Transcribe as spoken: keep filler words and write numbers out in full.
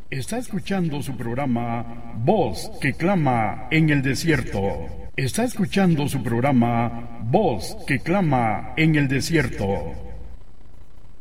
Está escuchando su programa Voz que clama en el desierto. Está escuchando su programa Voz que clama en el desierto.